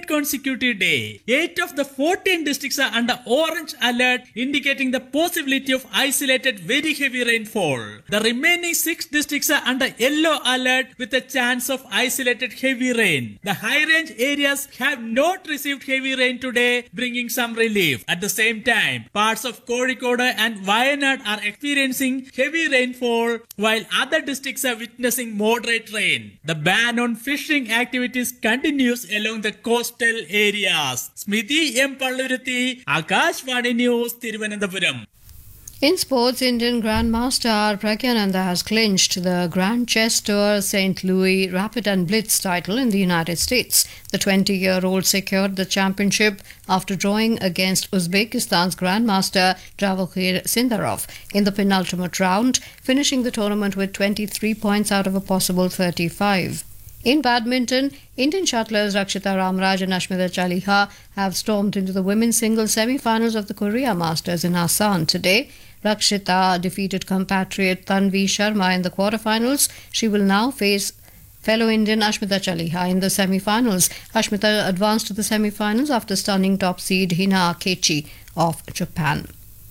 consecutive day. 8 of the 14 districts are under orange alert, indicating the possibility of isolated very heavy rainfall. The remaining 6 districts are under yellow alert with a chance of isolated heavy rain. The high range areas have not received heavy rain today, bringing some relief. At the same time, parts of Kozhikode and Wayanad are experiencing heavy rainfall, while other districts are witnessing moderate rain. The ban on fishing activities continues along the coastal areas. Smriti M. Palluruthi, Akashvani News, Thiruvananthapuram. In sports, Indian Grandmaster R. Pragyananda has clinched the Grand Chess Tour St. Louis Rapid and Blitz title in the United States. The 20-year-old secured the championship after drawing against Uzbekistan's Grandmaster Javokhir Sindarov in the penultimate round, finishing the tournament with 23 points out of a possible 35. In badminton, Indian shuttlers Rakshita Ramraj and Ashmita Chaliha have stormed into the women's singles semi-finals of the Korea Masters in Asan today. Rakshita defeated compatriot Tanvi Sharma in the quarterfinals. She will now face fellow Indian Ashmita Chaliha in the semi-finals. Ashmita advanced to the semi-finals after stunning top seed Hina Akechi of Japan.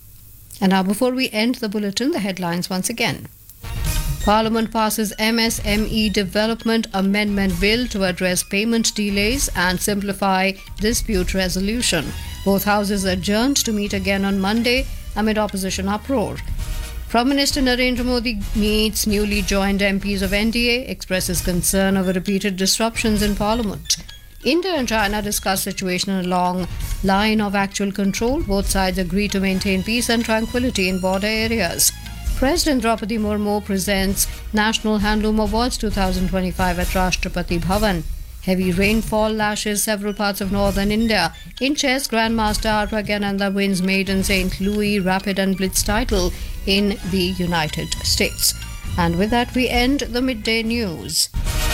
And now, before we end the bulletin, the headlines once again. Parliament passes MSME Development Amendment Bill to address payment delays and simplify dispute resolution. Both houses adjourned to meet again on Monday amid opposition uproar. Prime Minister Narendra Modi meets newly joined MPs of NDA, expresses concern over repeated disruptions in Parliament. India and China discuss situation along line of actual control. Both sides agree to maintain peace and tranquility in border areas. President Draupadi Murmu presents National Handloom Awards 2025 at Rashtrapati Bhavan. Heavy rainfall lashes several parts of northern India. In chess, Grandmaster R. Pragyananda wins maiden St. Louis Rapid and Blitz title in the United States. And with that, we end the midday news.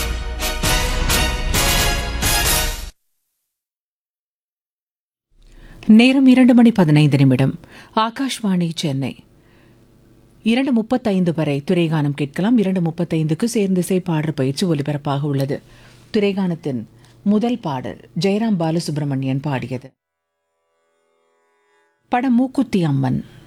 நேரம் 2:15 ஆகாஷ்வாணி சென்னை 2:35 வரை துரைகானம் கேட்கலாம். 2:35க்கு சேர்ந்திசை பாடல் பயிற்சி ஒலிபரப்பாக உள்ளது. துரைகானத்தின் முதல் பாடல் ஜெயராம் பாலசுப்ரமணியன் பாடியது. படம் மூக்குத்தி அம்மன்.